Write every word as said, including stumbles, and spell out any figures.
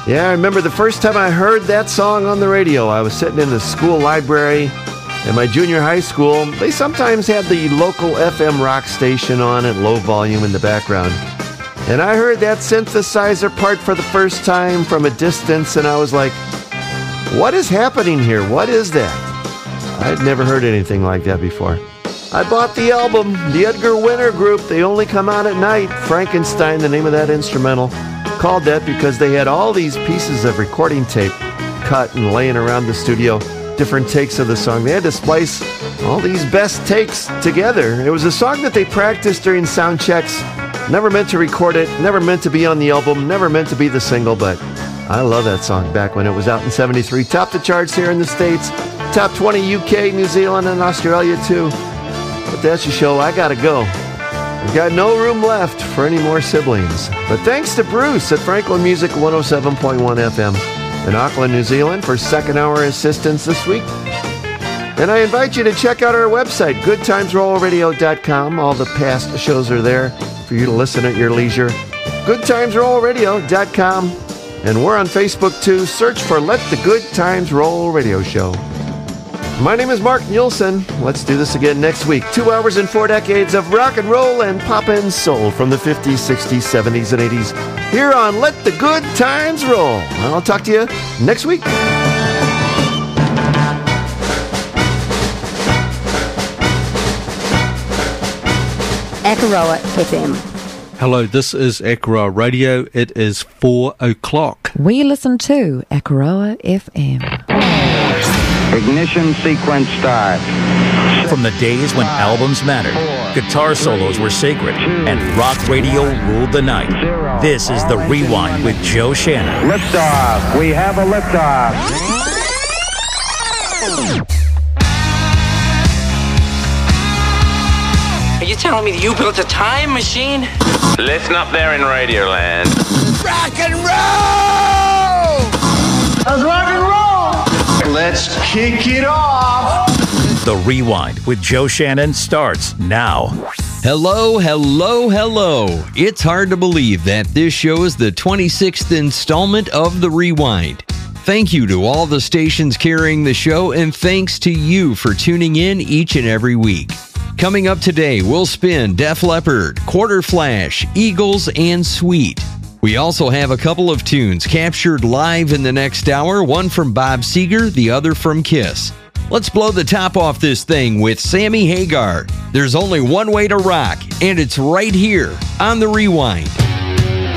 Yeah, I remember the first time I heard that song on the radio. I was sitting in the school library at my junior high school. They sometimes had the local F M rock station on at low volume in the background. And I heard that synthesizer part for the first time from a distance, and I was like, what is happening here? What is that? I'd never heard anything like that before. I bought the album, the Edgar Winter Group. They only come out at night. Frankenstein, the name of that instrumental. Called that because they had all these pieces of recording tape cut and laying around the studio, different takes of the song. They had to splice all these best takes together. It was a song that they practiced during sound checks. Never meant to record it, never meant to be on the album, never meant to be the single, but I love that song back when it was out in seventy-three. Topped the charts here in the States, top twenty U K, New Zealand, and Australia too. But that's your show. I gotta go. We've got no room left for any more siblings. But thanks to Bruce at Franklin Music one oh seven point one F M in Auckland, New Zealand for second hour assistance this week. And I invite you to check out our website, good times roll radio dot com. All the past shows are there for you to listen at your leisure. good times roll radio dot com. And we're on Facebook too. Search for Let the Good Times Roll Radio Show. My name is Mark Nielsen. Let's do this again next week. Two hours and four decades of rock and roll and pop and soul from the fifties, sixties, seventies, and eighties here on Let the Good Times Roll. I'll talk to you next week. Akaroa F M. Hello, this is Akaroa Radio. It is four o'clock. We listen to Akaroa F M. Ignition sequence start. From the days when albums mattered, guitar solos were sacred, and rock radio ruled the night. This is The Rewind with Joe Shannon. Liftoff. We have a liftoff. Are you telling me that you built a time machine? Listen up there in Radioland. Rock and roll! Let's rock and roll! Let's kick it off! The Rewind with Joe Shannon starts now. Hello, hello, hello. It's hard to believe that this show is the twenty-sixth installment of The Rewind. Thank you to all the stations carrying the show, and thanks to you for tuning in each and every week. Coming up today, we'll spin Def Leppard, Quarter Flash, Eagles, and Sweet. We also have a couple of tunes captured live in the next hour, one from Bob Seger, the other from Kiss. Let's blow the top off this thing with Sammy Hagar. There's only one way to rock, and it's right here on The Rewind.